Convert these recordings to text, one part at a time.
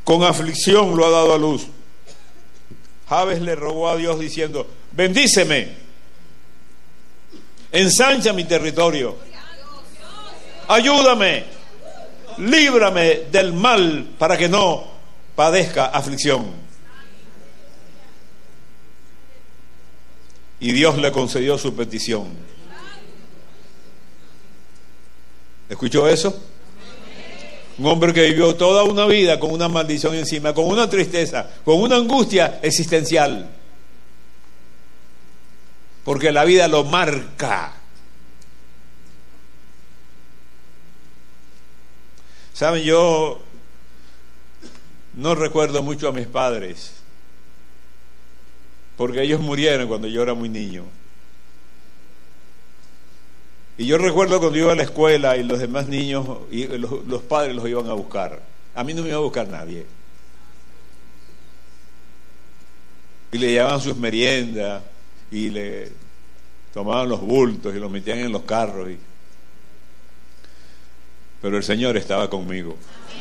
con aflicción lo ha dado a luz. Jabes le rogó a Dios diciendo: bendíceme, ensancha mi territorio, ayúdame, líbrame del mal para que no padezca aflicción. Y Dios le concedió su petición. ¿Escuchó eso? Un hombre que vivió toda una vida con una maldición encima, con una tristeza, con una angustia existencial, porque la vida lo marca. Saben, yo no recuerdo mucho a mis padres, porque ellos murieron cuando yo era muy niño. Y yo recuerdo cuando iba a la escuela y los demás niños, y los padres los iban a buscar. A mí no me iba a buscar nadie. Y le llevaban sus meriendas y le tomaban los bultos y los metían en los carros. Pero el Señor estaba conmigo.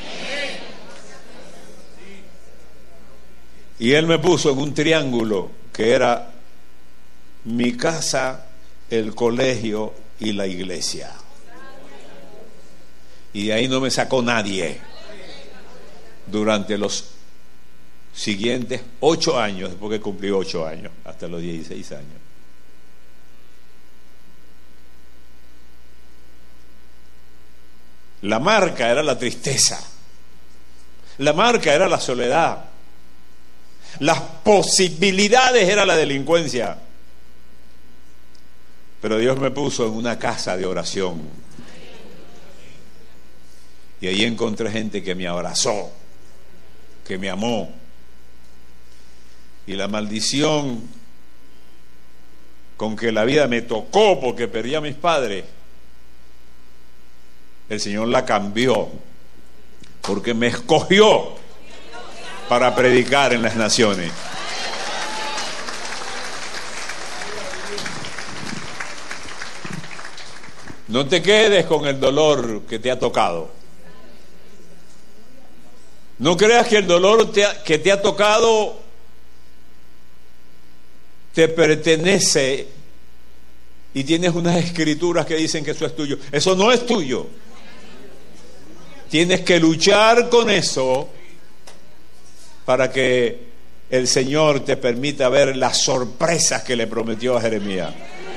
Y Él me puso en un triángulo que era mi casa, el colegio y la iglesia. Y de ahí no me sacó nadie durante los siguientes 8 años, después que cumplí 8 años, hasta los 16 años. La marca era la tristeza, la marca era la soledad, las posibilidades era la delincuencia. Pero Dios me puso en una casa de oración. Y ahí encontré gente que me abrazó, que me amó. Y la maldición con que la vida me tocó porque perdí a mis padres, el Señor la cambió, porque me escogió para predicar en las naciones. No te quedes con el dolor que te ha tocado. No creas que el dolor que te ha tocado te pertenece y tienes unas escrituras que dicen que eso es tuyo. Eso no es tuyo. Tienes que luchar con eso para que el Señor te permita ver las sorpresas que le prometió a Jeremías.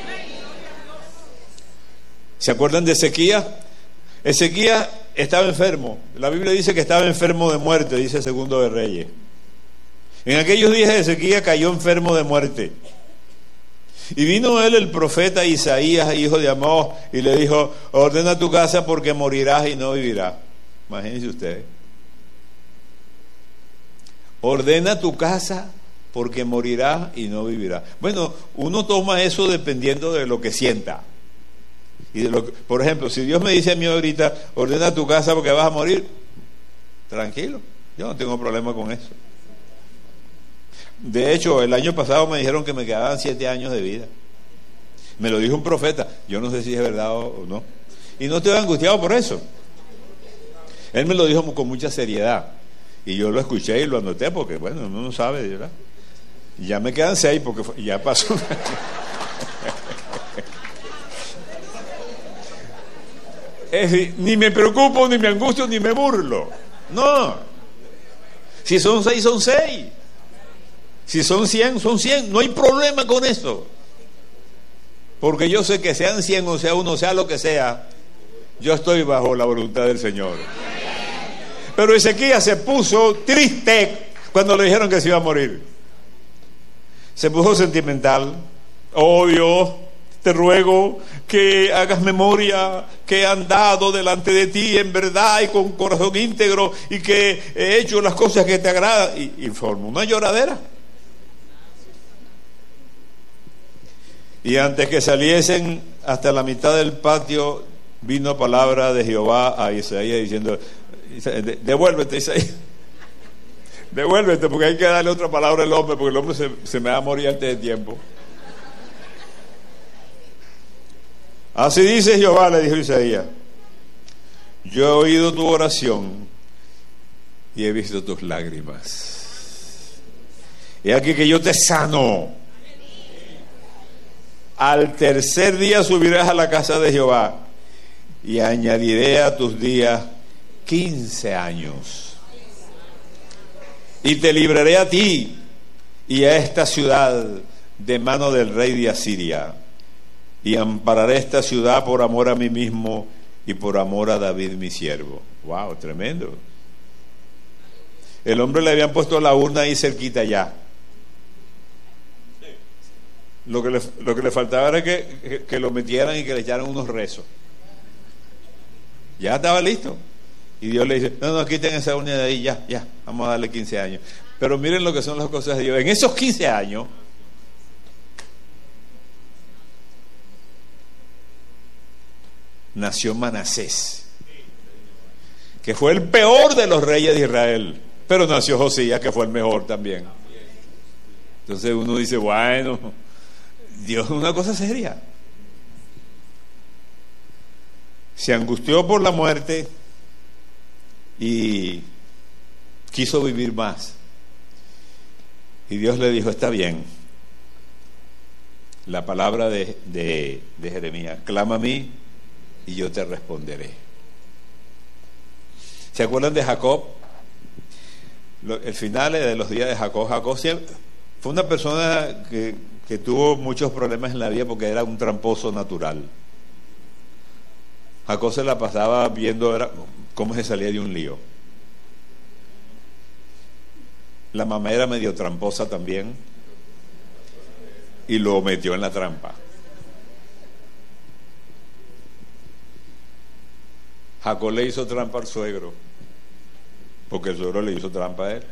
¿Se acuerdan de Ezequías? Ezequías estaba enfermo. La Biblia dice que estaba enfermo de muerte, dice Segundo de Reyes. En aquellos días Ezequías cayó enfermo de muerte. Y vino él, el profeta Isaías, hijo de Amós, y le dijo: ordena tu casa porque morirás y no vivirás. Imagínense ustedes. Ordena tu casa porque morirás y no vivirás. Bueno, uno toma eso dependiendo de lo que sienta. Y por ejemplo, si Dios me dice a mí ahorita: ordena tu casa porque vas a morir, tranquilo, yo no tengo problema con eso. De hecho, el año pasado me dijeron que me quedaban 7 años de vida. Me lo dijo un profeta. Yo no sé si es verdad o no. Y no estoy angustiado por eso. Él me lo dijo con mucha seriedad. Y yo lo escuché y lo anoté porque, bueno, uno no sabe, ¿verdad? Ya me quedan 6 porque ya pasó. Es decir, ni me preocupo, ni me angustio, ni me burlo. No. Si son 6, son 6. Si son 100, son 100. No hay problema con eso. Porque yo sé que sean 100 o sea 1, sea lo que sea, yo estoy bajo la voluntad del Señor. Pero Ezequías se puso triste cuando le dijeron que se iba a morir. Se puso sentimental. Oh Dios, te ruego que hagas memoria que he andado delante de ti en verdad y con corazón íntegro y que he hecho las cosas que te agradan. Y formó una lloradera. Y antes que saliesen hasta la mitad del patio, vino palabra de Jehová a Isaías diciendo: devuélvete, Isaías, devuélvete, porque hay que darle otra palabra al hombre, porque el hombre se me va a morir antes de tiempo. Así dice Jehová, le dijo Isaías: yo he oído tu oración y he visto tu aflicción, y he visto tu aflicción y he visto tu aflicción. Y he aquí que tú me has dicho: ordena tu casa porque morirás y no vivirás. Mas he aquí que tú me has dicho: ordena tu casa porque morirás y no vivirás. Mas he aquí que tú me has dicho: ordena tu casa porque morirás y no vivirás. y he visto tus lágrimas. He aquí que yo te sano. Al tercer día subirás a la casa de Jehová y añadiré a tus días 15 años. Y te libraré a ti y a esta ciudad de mano del rey de Asiria. Y ampararé esta ciudad por amor a mí mismo y por amor a David mi siervo. Wow, tremendo. El hombre le habían puesto la urna ahí cerquita ya. Lo que le faltaba era que lo metieran y que le echaran unos rezos. Ya estaba listo. Y Dios le dice, no, quiten esa urna de ahí, ya, vamos a darle 15 años. Pero miren lo que son las cosas de Dios. En esos 15 años, nació Manasés, que fue el peor de los reyes de Israel. Pero nació Josías, que fue el mejor también. Entonces uno dice, bueno, Dios es una cosa seria. Se angustió por la muerte y quiso vivir más. Y Dios le dijo, está bien. La palabra de Jeremías, clama a mí y yo te responderé. ¿Se acuerdan de Jacob? El final de los días de Jacob. Jacob fue una persona que tuvo muchos problemas en la vida porque era un tramposo natural. Jacob se la pasaba viendo cómo se salía de un lío. La mamá era medio tramposa también y lo metió en la trampa. Jacob le hizo trampa al suegro porque el suegro le hizo trampa a él.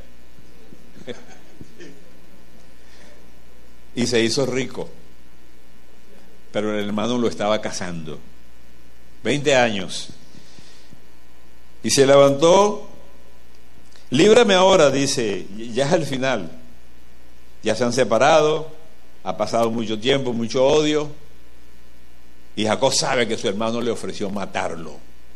Y se hizo rico, pero el hermano lo estaba cazando 20 años y se levantó. Líbrame ahora, dice, ya es el final, ya se han separado, ha pasado mucho tiempo, mucho odio, y Jacob sabe que su hermano le ofreció matarlo.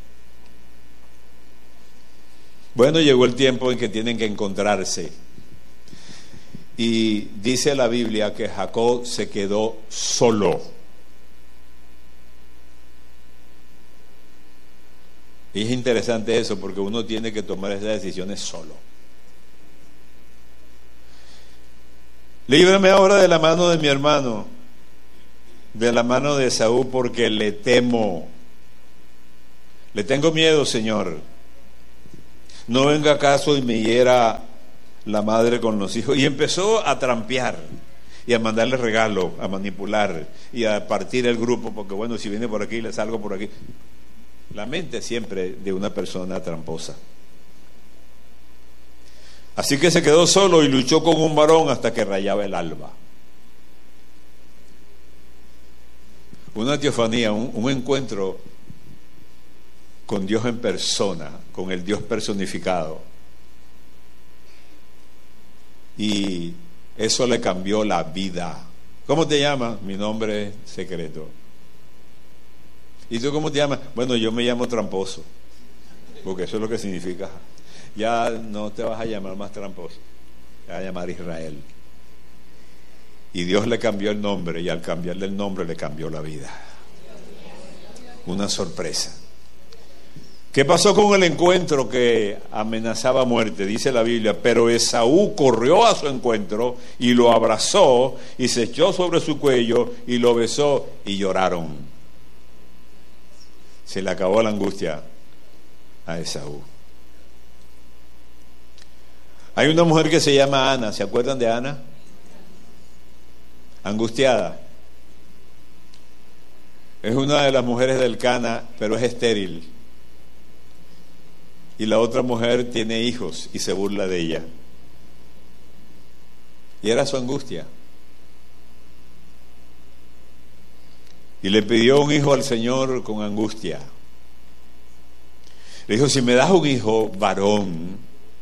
Bueno, llegó el tiempo en que tienen que encontrarse. Y dice la Biblia que Jacob se quedó solo. Y es interesante eso porque uno tiene que tomar esas decisiones solo. Líbrame ahora de la mano de mi hermano, de la mano de Esaú, porque le temo. Le tengo miedo, Señor. No venga acaso y me hiera la madre con los hijos. Y empezó a trampear y a mandarle regalos, a manipular y a partir el grupo, porque bueno, si viene por aquí le salgo por aquí. La mente siempre de una persona tramposa. Así que se quedó solo y luchó con un varón hasta que rayaba el alba. Una teofanía, un encuentro con Dios en persona, con el Dios personificado. Y eso le cambió la vida. ¿Cómo te llamas? Mi nombre es secreto. ¿Y tú cómo te llamas? Bueno, yo me llamo tramposo, porque eso es lo que significa. Ya no te vas a llamar más tramposo, te vas a llamar Israel. Y Dios le cambió el nombre, y al cambiarle el nombre le cambió la vida. Una sorpresa. ¿Qué pasó con el encuentro que amenazaba muerte? Dice la Biblia, pero Esaú corrió a su encuentro y lo abrazó y se echó sobre su cuello y lo besó y lloraron. Se le acabó la angustia a Esaú. Hay una mujer que se llama Ana, ¿se acuerdan de Ana? Angustiada. Es una de las mujeres del Cana, pero es estéril. Y la otra mujer tiene hijos y se burla de ella. Y era su angustia. Y le pidió un hijo al Señor con angustia. Le dijo, si me das un hijo varón.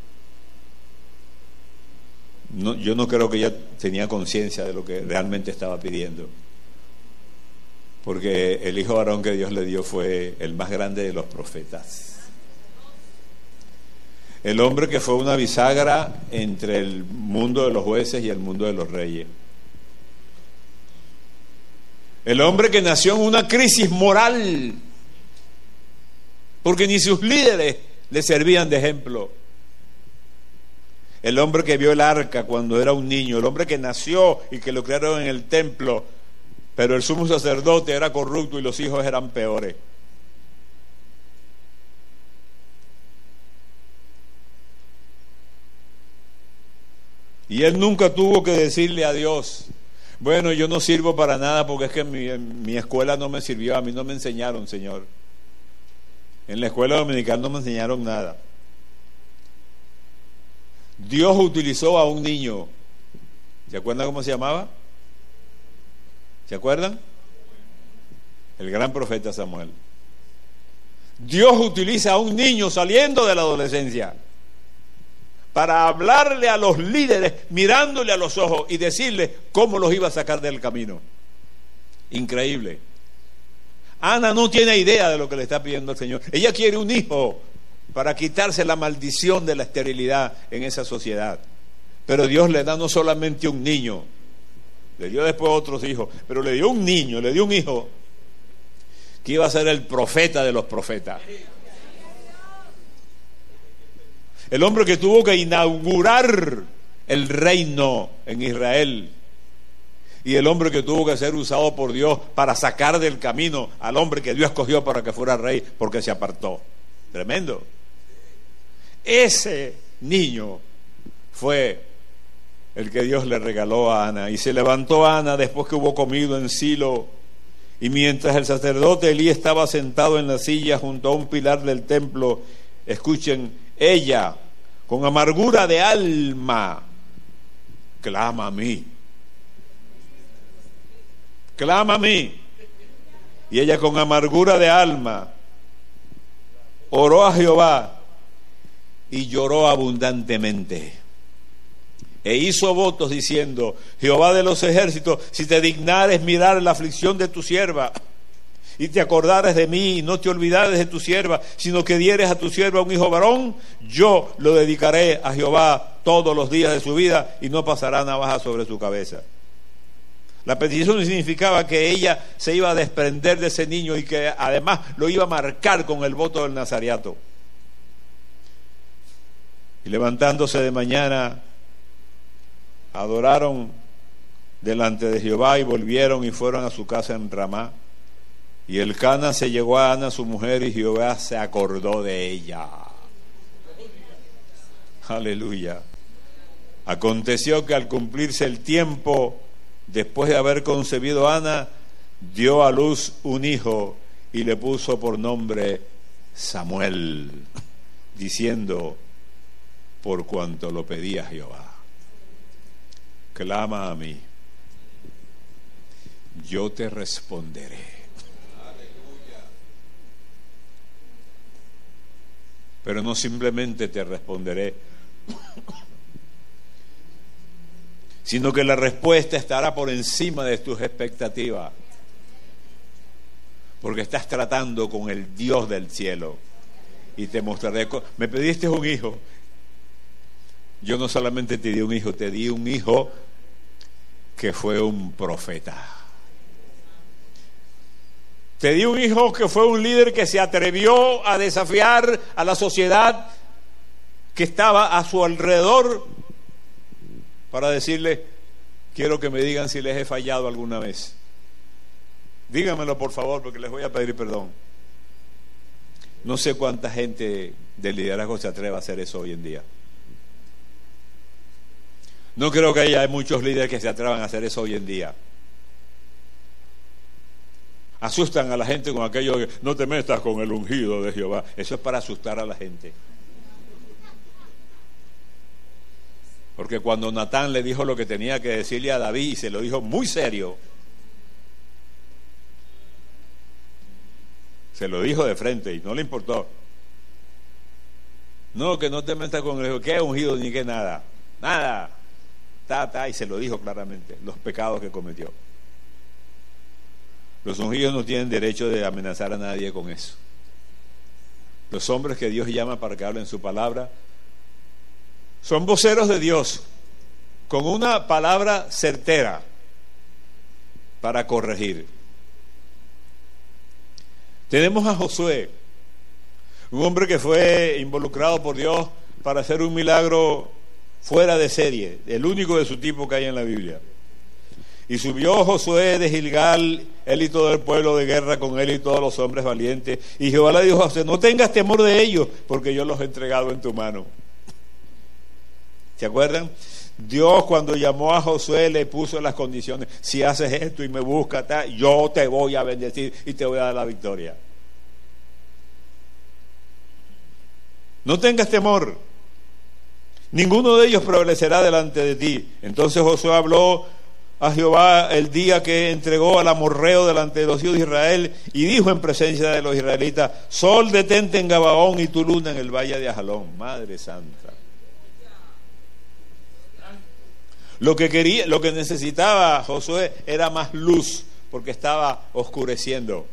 No, yo no creo que ella tenía conciencia de lo que realmente estaba pidiendo. Porque el hijo varón que Dios le dio fue el más grande de los profetas. El hombre que fue una bisagra entre el mundo de los jueces y el mundo de los reyes. El hombre que nació en una crisis moral, porque ni sus líderes le servían de ejemplo. El hombre que vio el arca cuando era un niño, el hombre que nació y que lo crearon en el templo, pero el sumo sacerdote era corrupto y los hijos eran peores. Y él nunca tuvo que decirle a Dios: bueno, yo no sirvo para nada porque es que mi escuela no me sirvió, a mí no me enseñaron, Señor. En la escuela dominical no me enseñaron nada. Dios utilizó a un niño. ¿Se acuerdan cómo se llamaba? ¿Se acuerdan? El gran profeta Samuel. Dios utiliza a un niño saliendo de la adolescencia para hablarle a los líderes, mirándole a los ojos y decirle cómo los iba a sacar del camino. Increíble. Ana no tiene idea de lo que le está pidiendo el Señor. Ella quiere un hijo para quitarse la maldición de la esterilidad en esa sociedad. Pero Dios le da no solamente un niño, le dio después otros hijos, pero le dio un niño, le dio un hijo que iba a ser el profeta de los profetas. El hombre que tuvo que inaugurar el reino en Israel. Y el hombre que tuvo que ser usado por Dios para sacar del camino al hombre que Dios escogió para que fuera rey porque se apartó. Tremendo. Ese niño fue el que Dios le regaló a Ana. Y se levantó Ana después que hubo comido en Silo. Y mientras el sacerdote Elí estaba sentado en la silla junto a un pilar del templo, escuchen, ella, con amargura de alma, clama a mí. Clama a mí. Y ella, con amargura de alma, oró a Jehová y lloró abundantemente. E hizo votos diciendo: Jehová de los ejércitos, si te dignares mirar la aflicción de tu sierva, y te acordares de mí, y no te olvidares de tu sierva, sino que dieres a tu sierva un hijo varón, yo lo dedicaré a Jehová todos los días de su vida, y no pasará navaja sobre su cabeza. La petición significaba que ella se iba a desprender de ese niño y que además lo iba a marcar con el voto del nazariato. Y levantándose de mañana, adoraron delante de Jehová y volvieron y fueron a su casa en Ramá. Y Elcana se llegó a Ana su mujer y Jehová se acordó de ella. Aleluya. Aconteció que al cumplirse el tiempo, después de haber concebido Ana, dio a luz un hijo y le puso por nombre Samuel, diciendo: por cuanto lo pedía Jehová. Clama a mí, yo te responderé. Pero no simplemente te responderé, sino que la respuesta estará por encima de tus expectativas, porque estás tratando con el Dios del cielo. Y te mostraré. Me pediste un hijo. Yo no solamente te di un hijo, te di un hijo que fue un profeta. Te di un hijo que fue un líder que se atrevió a desafiar a la sociedad que estaba a su alrededor para decirle: quiero que me digan si les he fallado alguna vez. Díganmelo por favor, porque les voy a pedir perdón. No sé cuánta gente del liderazgo se atreve a hacer eso hoy en día. No creo que haya muchos líderes que se atrevan a hacer eso hoy en día. Asustan a la gente con aquello de: no te metas con el ungido de Jehová. Eso es para asustar a la gente. Porque cuando Natán le dijo lo que tenía que decirle a David, y se lo dijo muy serio, se lo dijo de frente y no le importó. No, que no te metas con el que ungido ni que nada. Nada. Y se lo dijo claramente, los pecados que cometió. Los ungidos no tienen derecho de amenazar a nadie con eso. Los hombres que Dios llama para que hablen su palabra son voceros de Dios con una palabra certera para corregir. Tenemos a Josué, un hombre que fue involucrado por Dios para hacer un milagro fuera de serie, el único de su tipo que hay en la Biblia. Y subió Josué de Gilgal, él y todo el pueblo de guerra con él y todos los hombres valientes. Y Jehová le dijo a Josué: no tengas temor de ellos, porque yo los he entregado en tu mano. ¿Se acuerdan? Dios, cuando llamó a Josué, le puso las condiciones: si haces esto y me buscas, yo te voy a bendecir y te voy a dar la victoria. No tengas temor, ninguno de ellos prevalecerá delante de ti. Entonces Josué habló a Jehová el día que entregó al amorreo delante de los hijos de Israel, y dijo en presencia de los israelitas: sol, detente en Gabaón, y tu luna en el valle de Ajalón. Madre santa. Lo que necesitaba Josué era más luz, porque estaba oscureciendo.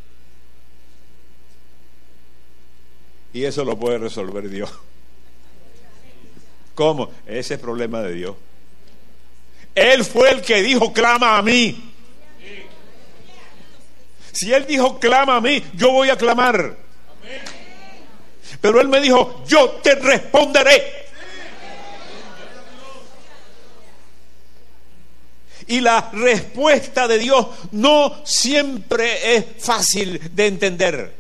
Y eso lo puede resolver Dios. ¿Cómo? Ese es problema de Dios. Él fue el que dijo: clama a mí. Si Él dijo: clama a mí, yo voy a clamar. Pero Él me dijo: yo te responderé. Y la respuesta de Dios no siempre es fácil de entender,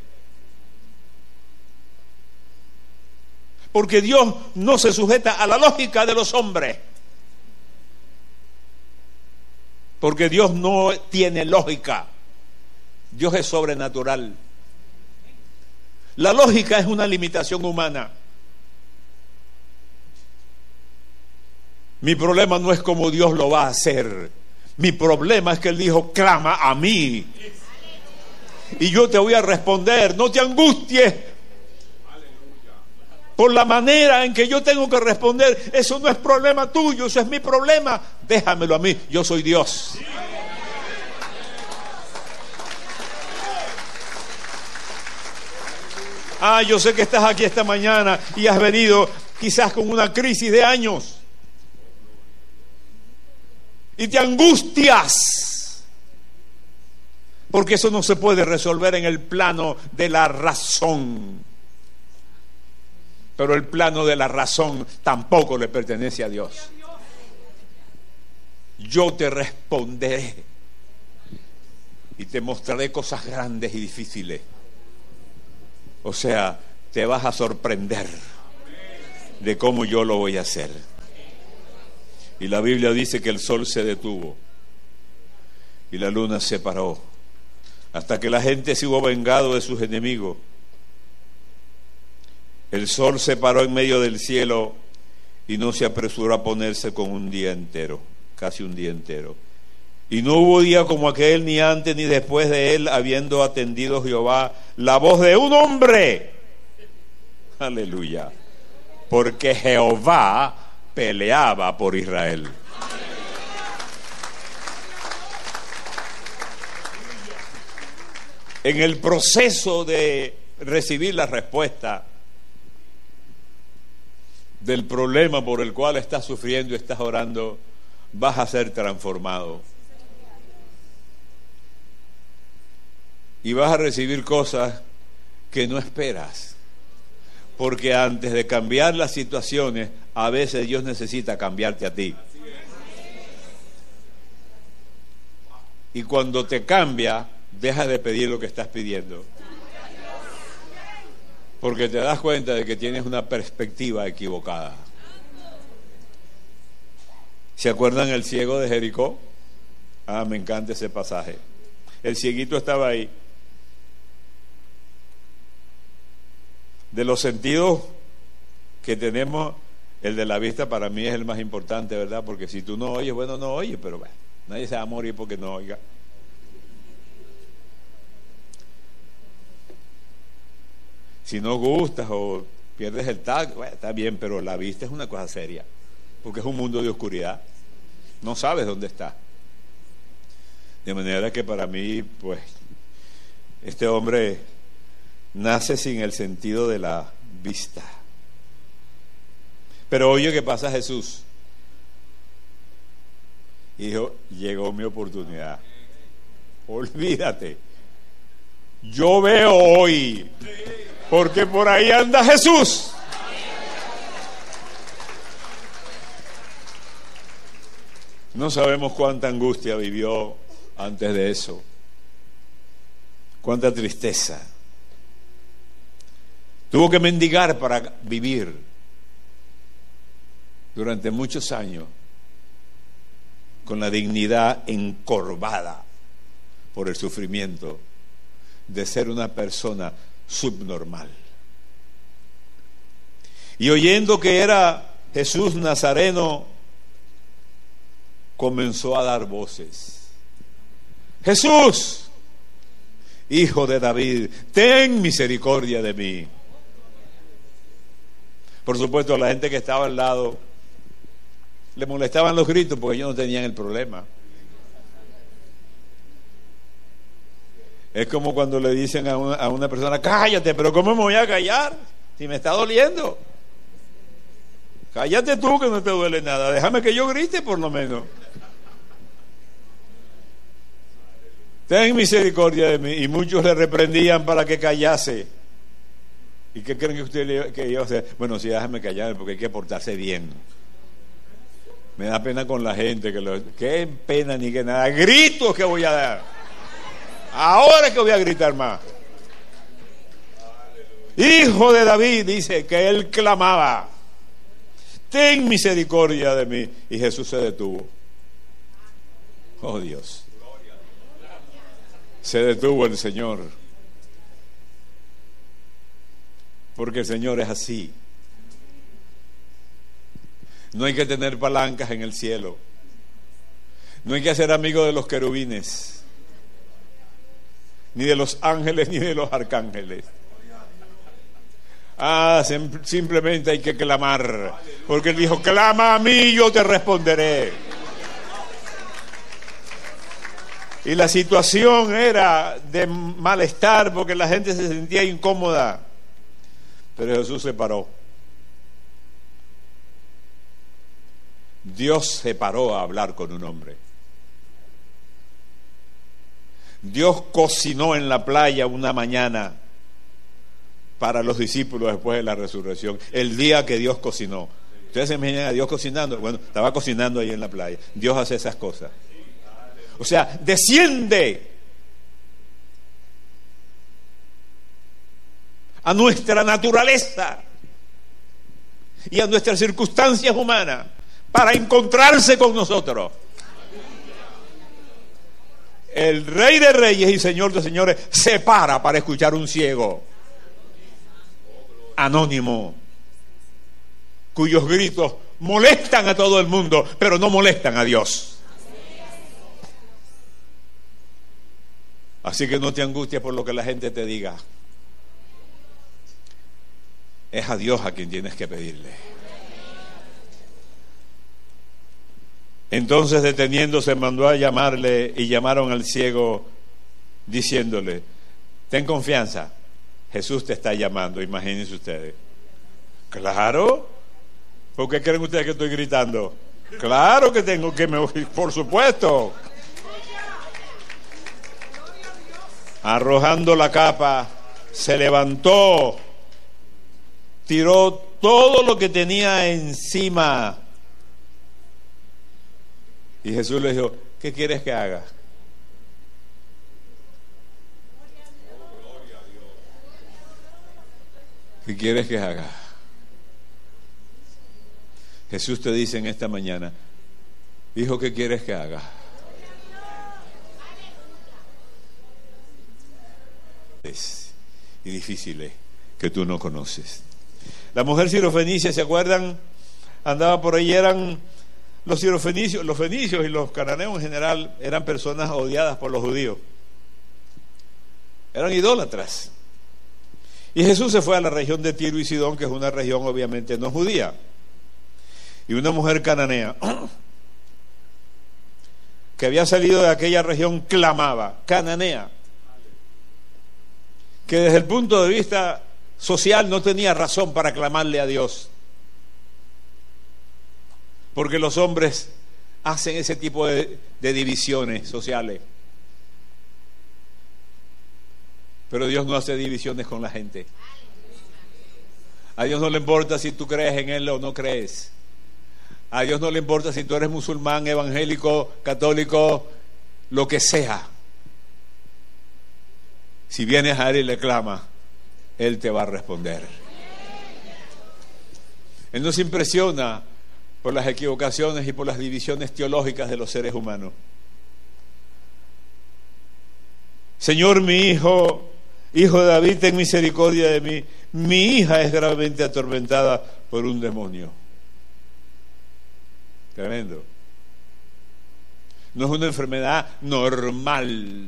porque Dios no se sujeta a la lógica de los hombres, porque Dios no tiene lógica. Dios es sobrenatural. La lógica es una limitación humana. Mi problema no es cómo Dios lo va a hacer. Mi problema es que Él dijo: clama a mí y yo te voy a responder. No te angusties por la manera en que yo tengo que responder. Eso no es problema tuyo, eso es mi problema. Déjamelo a mí, yo soy Dios. Yo sé que estás aquí esta mañana y has venido quizás con una crisis de años y te angustias, porque eso no se puede resolver en el plano de la razón. Pero el plano de la razón tampoco le pertenece a Dios. Yo te responderé y te mostraré cosas grandes y difíciles. O sea, te vas a sorprender de cómo yo lo voy a hacer. Y la Biblia dice que el sol se detuvo y la luna se paró, hasta que la gente se hubo vengado de sus enemigos. El sol se paró en medio del cielo y no se apresuró a ponerse con un día entero, casi un día entero. Y no hubo día como aquel, ni antes ni después de él, habiendo atendido Jehová la voz de un hombre. Aleluya. Porque Jehová peleaba por Israel. En el proceso de recibir la respuesta del problema por el cual estás sufriendo y estás orando, vas a ser transformado. Y vas a recibir cosas que no esperas. Porque antes de cambiar las situaciones, a veces Dios necesita cambiarte a ti. Y cuando te cambia, deja de pedir lo que estás pidiendo. Porque te das cuenta de que tienes una perspectiva equivocada. ¿Se acuerdan el ciego de Jericó? Me encanta ese pasaje. El cieguito estaba ahí. De los sentidos que tenemos, el de la vista para mí es el más importante, ¿verdad? Porque si tú no oyes, bueno, no oyes, pero bueno, nadie se va a morir porque no oiga. Si no gustas o pierdes el tacto, bueno, está bien, pero la vista es una cosa seria, porque es un mundo de oscuridad. No sabes dónde está. De manera que para mí, pues, este hombre nace sin el sentido de la vista. Pero oye que pasa Jesús. Y dijo, llegó mi oportunidad. Olvídate. Yo veo hoy, porque por ahí anda Jesús. No sabemos cuánta angustia vivió antes de eso, cuánta tristeza. Tuvo que mendigar para vivir durante muchos años con la dignidad encorvada por el sufrimiento de ser una persona subnormal. Y oyendo que era Jesús Nazareno, comenzó a dar voces. Jesús, hijo de David, ten misericordia de mí. Por supuesto, a la gente que estaba al lado le molestaban los gritos porque ellos no tenían el problema. Es como cuando le dicen a una persona, cállate, pero ¿cómo me voy a callar si me está doliendo? Cállate tú que no te duele nada, déjame que yo grite por lo menos. Ten misericordia de mí. Y muchos le reprendían para que callase. ¿Y qué creen que usted que iba a hacer? Bueno, sí, déjame callar porque hay que portarse bien. Me da pena con la gente. Qué pena ni que nada. Gritos que voy a dar. Ahora es que voy a gritar más. Hijo de David, dice que él clamaba, ten misericordia de mí. Y Jesús se detuvo. Oh Dios. Se detuvo el Señor, porque el Señor es así. No hay que tener palancas en el cielo, no hay que ser amigo de los querubines, ni de los ángeles, ni de los arcángeles. Simplemente hay que clamar, porque Él dijo, clama a mí y yo te responderé. Y la situación era de malestar porque la gente se sentía incómoda. Pero Jesús se paró. Dios se paró a hablar con un hombre. Dios cocinó en la playa una mañana para los discípulos después de la resurrección. El día que Dios cocinó. ¿Ustedes se imaginan a Dios cocinando? Bueno, estaba cocinando ahí en la playa. Dios hace esas cosas. O sea, desciende a nuestra naturaleza y a nuestras circunstancias humanas para encontrarse con nosotros. El Rey de Reyes y Señor de Señores se para escuchar un ciego anónimo cuyos gritos molestan a todo el mundo, pero no molestan a Dios. Así que no te angusties por lo que la gente te diga. Es a Dios a quien tienes que pedirle. Entonces, deteniéndose, mandó a llamarle, y llamaron al ciego diciéndole, ten confianza, Jesús te está llamando. Imagínense ustedes. Claro. ¿Por qué creen ustedes que estoy gritando? Claro que tengo que por supuesto. Arrojando la capa, se levantó, tiró todo lo que tenía encima. Y Jesús le dijo, ¿qué quieres que haga? ¿Qué quieres que haga? Jesús te dice en esta mañana, hijo, ¿qué quieres que haga? Y difíciles que tú no conoces. La mujer sirofenicia, ¿se acuerdan? Andaba por ahí, eran los sirofenicios, los fenicios y los cananeos en general eran personas odiadas por los judíos. Eran idólatras. Y Jesús se fue a la región de Tiro y Sidón, que es una región obviamente no judía. Y una mujer cananea que había salido de aquella región clamaba, cananea, que desde el punto de vista social no tenía razón para clamarle a Dios. Porque los hombres hacen ese tipo de divisiones sociales. Pero Dios no hace divisiones con la gente. A Dios no le importa si tú crees en Él o no crees. A Dios no le importa si tú eres musulmán, evangélico, católico, lo que sea. Si vienes a Él y le clamas, Él te va a responder. Él no se impresiona por las equivocaciones y por las divisiones teológicas de los seres humanos. Señor, mi hijo de David, ten misericordia de mí. Mi hija es gravemente atormentada por un demonio. Tremendo. No es una enfermedad normal.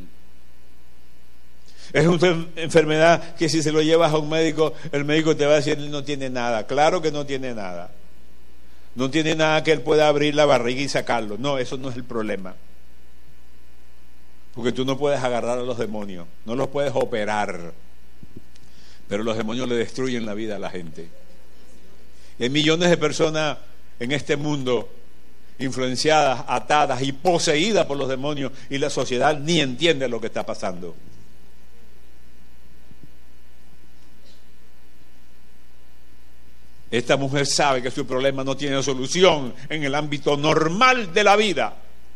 Es una enfermedad que si se lo llevas a un médico, el médico te va a decir, él no tiene nada. Claro que no tiene nada. No tiene nada que él pueda abrir la barriga y sacarlo. No, eso no es el problema. Porque tú no puedes agarrar a los demonios, no los puedes operar. Pero los demonios le destruyen la vida a la gente. Y hay millones de personas en este mundo influenciadas, atadas y poseídas por los demonios, y la sociedad ni entiende lo que está pasando. Esta mujer sabe que su problema no tiene solución en el ámbito normal de la vida.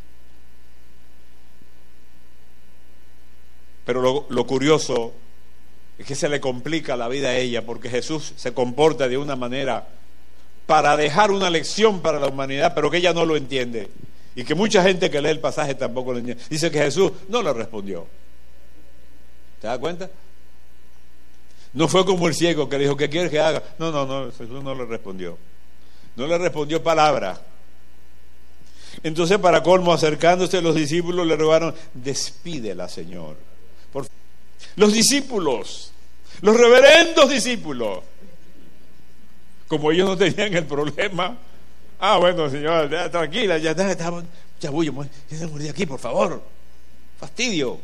Pero lo curioso es que se le complica la vida a ella, porque Jesús se comporta de una manera para dejar una lección para la humanidad, pero que ella no lo entiende. Y que mucha gente que lee el pasaje tampoco lo entiende. Dice que Jesús no le respondió. ¿Te das cuenta? No fue como el ciego que le dijo, ¿qué quieres que haga? No, Jesús no le respondió. No le respondió palabra. Entonces, para colmo, acercándose los discípulos, le rogaron, despídela, Señor. Los discípulos, los reverendos discípulos, como ellos no tenían el problema, bueno, Señor, ya, tranquila, ya voy a morir aquí, por favor, fastidio.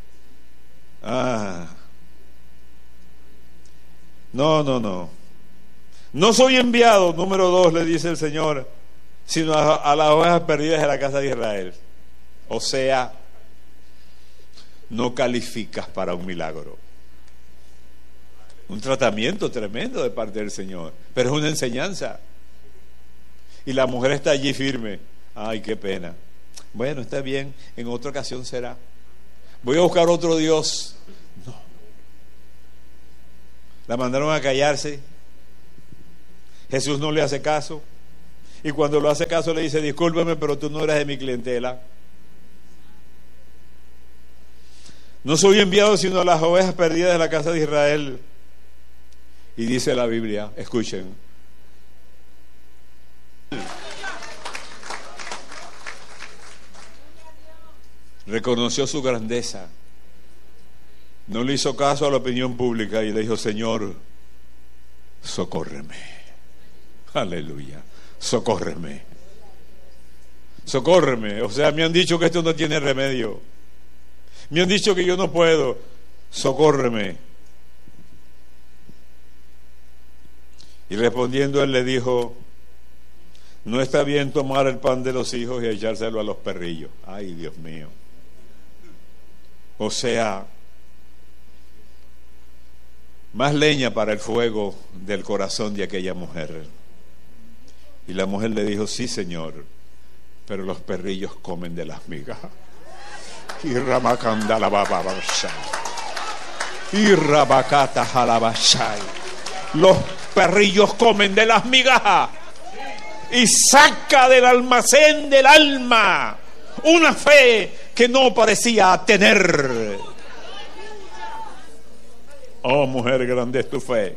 No soy enviado, número 2, le dice el Señor, sino a las ovejas perdidas de la casa de Israel. O sea, no calificas para un milagro. Un tratamiento tremendo de parte del Señor, pero es una enseñanza. Y la mujer está allí firme. Ay, qué pena. Bueno, está bien, en otra ocasión será. Voy a buscar otro Dios. No. La mandaron a callarse. Jesús no le hace caso. Y cuando lo hace caso le dice, discúlpame, pero tú no eres de mi clientela. No soy enviado sino a las ovejas perdidas de la casa de Israel. Y dice la Biblia, escuchen, reconoció su grandeza, no le hizo caso a la opinión pública y le dijo, Señor, socórreme. Aleluya, socórreme. O sea, me han dicho que esto no tiene remedio. Me han dicho que yo no puedo. Socórreme. Y respondiendo él le dijo, no está bien tomar el pan de los hijos y echárselo a los perrillos. Ay, Dios mío. O sea, más leña para el fuego del corazón de aquella mujer. Y la mujer le dijo, sí, Señor, pero los perrillos comen de las migajas. Y Ramakanda la bababashay. Y Rabakata jalabashay. Los perrillos comen de las migajas. Y saca del almacén del alma una fe que no parecía tener. Oh, mujer, grande es tu fe.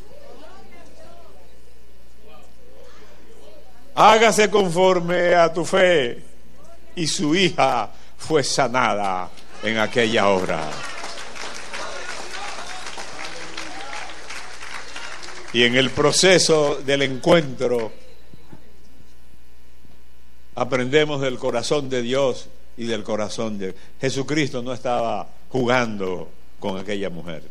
Hágase conforme a tu fe. Y su hija fue sanada en aquella hora. Y en el proceso del encuentro aprendemos del corazón de Dios y del corazón de Jesucristo. No estaba jugando con aquella mujer.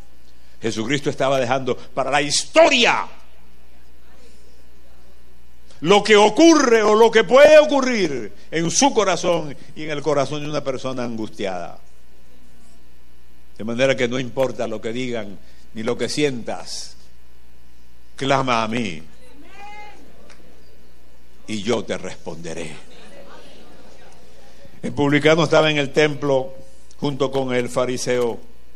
Jesucristo estaba dejando para la historia lo que ocurre o lo que puede ocurrir en su corazón y en el corazón de una persona angustiada. De manera que no importa lo que digan ni lo que sientas, clama a mí y yo te responderé. El publicano estaba en el templo junto con el fariseo.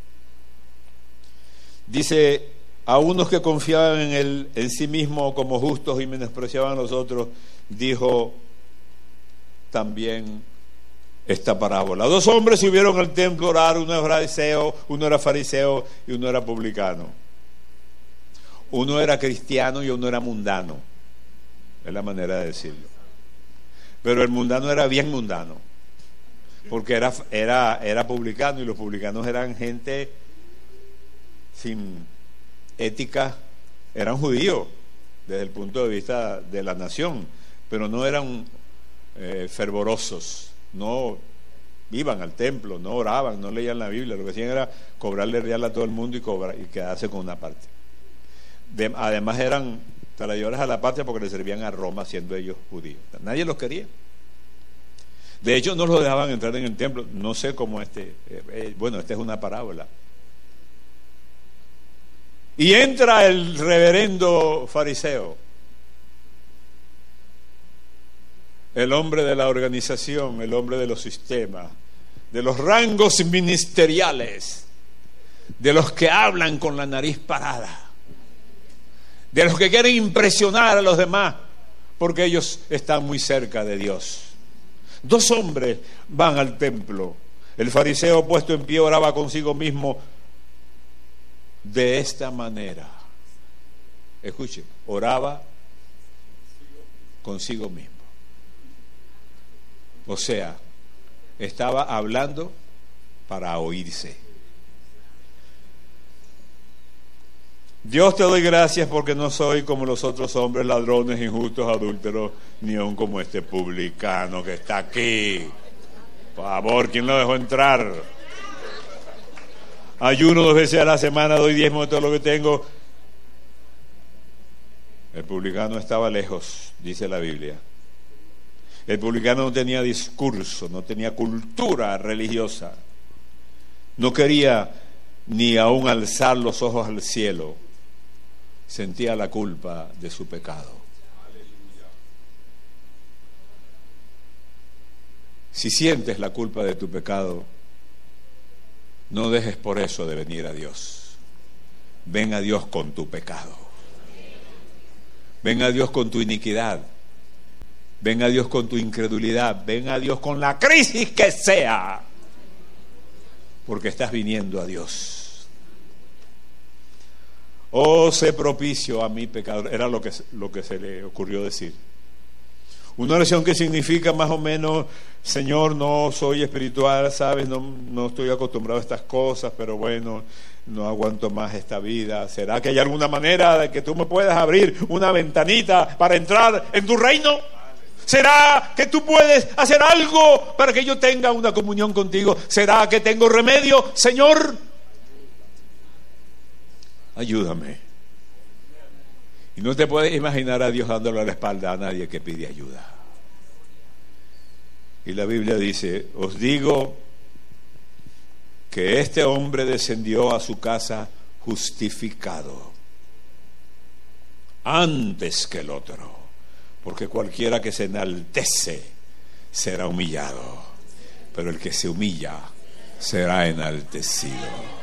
Dice: a unos que confiaban en sí mismo como justos y menospreciaban a los otros, dijo también esta parábola. 2 hombres subieron al templo a orar, uno era fariseo y uno era publicano. Uno era cristiano y uno era mundano, es la manera de decirlo. Pero el mundano era bien mundano, porque era publicano, y los publicanos eran gente sin ética, eran judíos desde el punto de vista de la nación, pero no eran fervorosos, no iban al templo, no oraban, no leían la Biblia, lo que hacían era cobrarle real a todo el mundo y quedarse con una parte. Además eran traidores a la patria porque le servían a Roma siendo ellos judíos. Nadie los quería. De hecho no los dejaban entrar en el templo. No sé cómo esta es una parábola. Y entra el reverendo fariseo, el hombre de la organización, el hombre de los sistemas, de los rangos ministeriales, de los que hablan con la nariz parada, de los que quieren impresionar a los demás porque ellos están muy cerca de Dios. 2 hombres van al templo. El fariseo, puesto en pie, oraba consigo mismo de esta manera. Escuche, oraba consigo mismo. O sea, estaba hablando para oírse. Dios, te doy gracias porque no soy como los otros hombres, ladrones, injustos, adúlteros, ni aun como este publicano que está aquí. Por favor, ¿quién lo dejó entrar? Ayuno 2 veces a la semana, doy diezmo de todo lo que tengo. El publicano estaba lejos, dice la Biblia. El publicano no tenía discurso, no tenía cultura religiosa. No quería ni aún alzar los ojos al cielo. Sentía la culpa de su pecado. Si sientes la culpa de tu pecado, no dejes por eso de venir a Dios. Ven a Dios con tu pecado. Ven a Dios con tu iniquidad. Ven a Dios con tu incredulidad. Ven a Dios con la crisis que sea. Porque estás viniendo a Dios. Oh, sé propicio a mi pecador. Era lo que se le ocurrió decir. Una oración que significa más o menos: Señor, no soy espiritual, ¿sabes? No estoy acostumbrado a estas cosas, pero bueno, no aguanto más esta vida. ¿Será que hay alguna manera de que tú me puedas abrir una ventanita para entrar en tu reino? ¿Será que tú puedes hacer algo para que yo tenga una comunión contigo? ¿Será que tengo remedio, Señor? Ayúdame. Y no te puedes imaginar a Dios dándole la espalda a nadie que pide ayuda. Y la Biblia dice: os digo que este hombre descendió a su casa justificado antes que el otro, porque cualquiera que se enaltece será humillado, pero el que se humilla será enaltecido.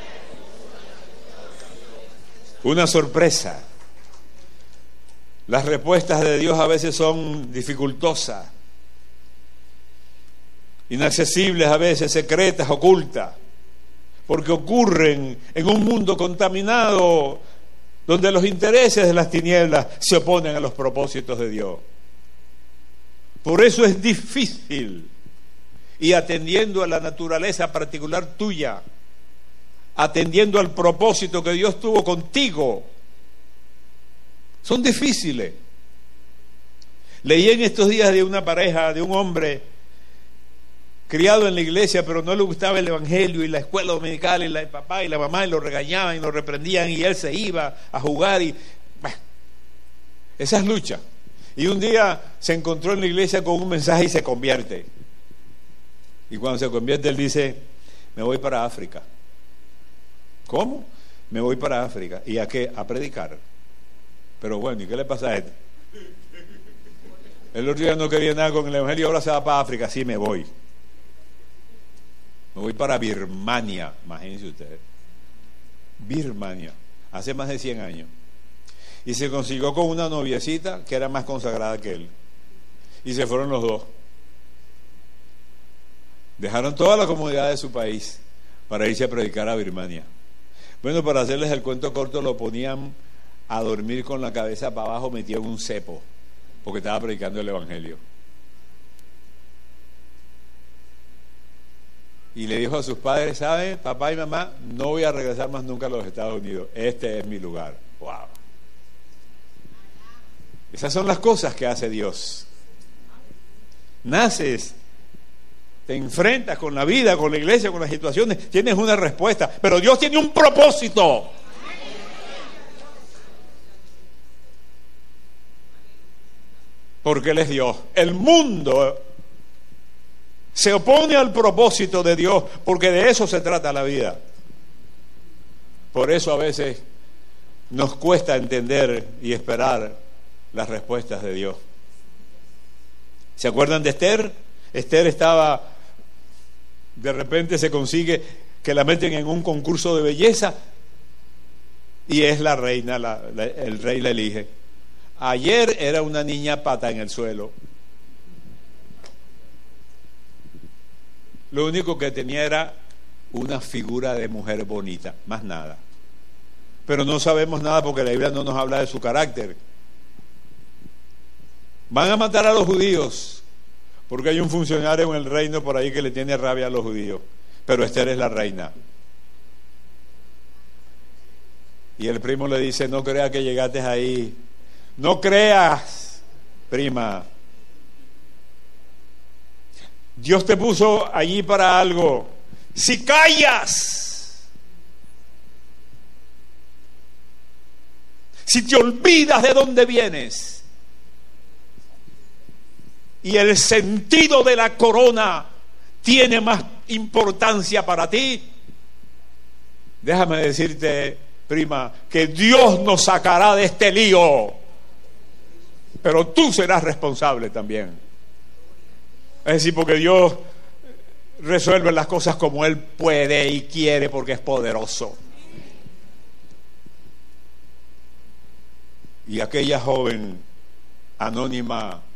Una sorpresa. Las respuestas de Dios a veces son dificultosas, inaccesibles a veces, secretas, ocultas, porque ocurren en un mundo contaminado donde los intereses de las tinieblas se oponen a los propósitos de Dios. Por eso es difícil, y atendiendo a la naturaleza particular tuya, atendiendo al propósito que Dios tuvo contigo, son difíciles. Leí en estos días de una pareja, de un hombre criado en la iglesia, pero no le gustaba el evangelio y la escuela dominical, y el papá y la mamá, y lo regañaban y lo reprendían, y él se iba a jugar, y bueno, esas luchas. Y un día se encontró en la iglesia con un mensaje y se convierte. Y cuando se convierte, él dice: me voy para África. ¿Cómo? Me voy para África. ¿Y a qué? A predicar. Pero bueno, ¿y qué le pasa a él? El otro día no quería nada con el evangelio, ahora se va para África. Sí, me voy. Me voy para Birmania, imagínense ustedes. Birmania, hace más de 100 años. Y se consiguió con una noviecita que era más consagrada que él. Y se fueron los dos. Dejaron toda la comodidad de su país para irse a predicar a Birmania. Bueno, para hacerles el cuento corto, lo ponían a dormir con la cabeza para abajo, metido en un cepo, porque estaba predicando el evangelio. Y le dijo a sus padres: ¿saben, papá y mamá? No voy a regresar más nunca a los Estados Unidos. Este es mi lugar. ¡Wow! Esas son las cosas que hace Dios. Naces, te enfrentas con la vida, con la iglesia, con las situaciones, tienes una respuesta, pero Dios tiene un propósito. Porque Él es Dios. El mundo se opone al propósito de Dios, porque de eso se trata la vida. Por eso a veces nos cuesta entender y esperar las respuestas de Dios. ¿Se acuerdan de Esther? Esther estaba, de repente se consigue que la meten en un concurso de belleza y es la reina, el rey la elige. Ayer era una niña pata en el suelo. Lo único que tenía era una figura de mujer bonita, más nada. Pero no sabemos nada porque la Biblia no nos habla de su carácter. Van a matar a los judíos porque hay un funcionario en el reino por ahí que le tiene rabia a los judíos, pero Esther es la reina. Y el primo le dice: no creas que llegaste ahí, no creas, prima, Dios te puso allí para algo. Si callas, si te olvidas de dónde vienes y el sentido de la corona tiene más importancia para ti, déjame decirte, prima, que Dios nos sacará de este lío, pero tú serás responsable también. Es decir, porque Dios resuelve las cosas como Él puede y quiere, porque es poderoso. Y aquella joven anónima